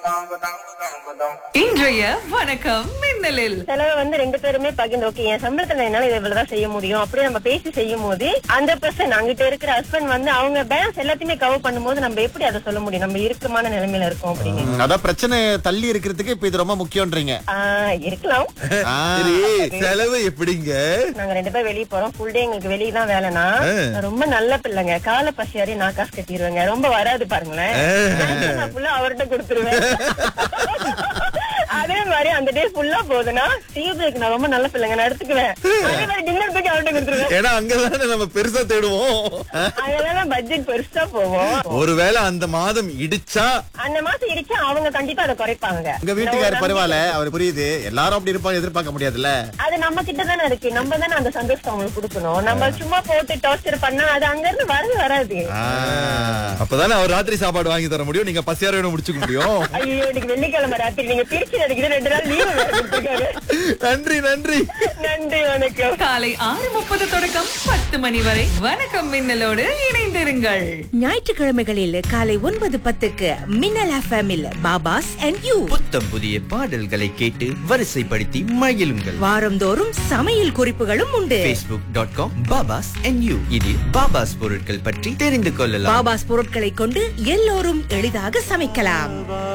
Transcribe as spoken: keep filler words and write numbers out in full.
இன்றைய வணக்கம் மின்னலில் செலவை வந்து ரெண்டு பேருமே பகிர்ந்து ஓகே என் சம்பளத்துல என்னால இது இவ்வளவுதான் செய்ய முடியும் அப்படி நம்ம பேசி செய்யும் போது அந்த பர்சன் அங்கிட்ட இருக்கிற ஹஸ்பண்ட் வந்து அவங்க பேலன்ஸ் எல்லாத்தையுமே கவர் பண்ணும்போது நம்ம எப்படி அதை சொல்ல முடியும்? நம்ம இறுக்கமான நிலைமையில இருக்கோம் அப்படின்னு. ம், அதான் பிரச்சனை தள்ளி இருக்கிறதுக்கு இப்ப இது ரொம்ப முக்கியம்ன்றீங்க. ஆஹ் இருக்கலாம். ஆ, சரி, செலவு எப்படிங்க? நாங்க ரெண்டு பேரும் வெளியே போறோம். ஃபுல் டே எங்களுக்கு வெளியே தான் வேலைனா நான் ரொம்ப நல்ல பிள்ளைங்க. காலை பசியாரி நான் காசு கட்டிடுவேங்க. ரொம்ப வராது பாருங்களேன். நான் ஃபுல்லா அவர்கிட்ட கொடுத்துருவேன். அதே மாதிரி அந்த டே ஃபுல்லா போகுதுன்னா டீக்கு நான் ரொம்ப நல்ல பிள்ளைங்க நான் எடுத்துக்குவேன். அதே மாதிரி டின்னர் போய் அவர்கிட்ட கொடுத்துருவேன். ஏன்னா அங்கதானே நம்ம பெருசா தேடுவோம். அதெல்லாம் பட்ஜெட் பெருசா போவோம். ஒருவேளை அந்த மாதம் இடிச்சா அந்த மாசம் இடிச்சா அவங்க கண்டிப்பா அதை குறைப்பாங்க. உங்க வீட்டுக்காரர் பரவாயில்ல, அவர் புரியுது. எல்லாரும் அப்படி இருப்பாங்க எதிர்பார்க்க முடியாதுல்ல. அது நம்ம கிட்ட தானே இருக்கு. நம்ம தானே அந்த சந்தோஷத்தை அவங்களுக்கு கொடுக்கணும். நம்ம சும்மா போட்டு டார்ச்சர் பண்ணா அது அங்க இருந்து வரது வராது. ஆ, அப்பதானே அவர் ராத்திரி சாப்பாடு வாங்கி தர முடியும். நீங்க பசியார வேணும் முடிச்சுக்க முடியும். ஐயோ இன்னைக்கு வெள்ளிக்கிழமை ராத்திரி நீங்க திருச்சி நடிக்கிற ரெண்டு நாள் லீவு கொடுத்துருக்காரு. நன்றி நன்றி நன்றி வணக்கம். காலை ஆறு முப்பது தொடக்கம் பத்து மணி வரை வணக்கம் மின்னலோடு இணைந்திருங்கள். ஞாயிற்றுக்கிழமைகளில் காலை ஒன்பது பத்துக்கு மின்னல் எஃப்எம்மில் பாபாஸ் அண்ட் யூ புத்தம் புதிய பாடல்களை கேட்டு வரிசைப்படுத்தி மகிழுங்கள். வாரந்தோறும் சமையல் குறிப்புகளும் உண்டு. facebook டாட் காம் பாபாஸ் அண்ட் யூ இதில் பாபாஸ் பொருட்கள் பற்றி தெரிந்து கொள்ளலாம். பாபாஸ் பொருட்களை கொண்டு எல்லோரும் எளிதாக சமைக்கலாம்.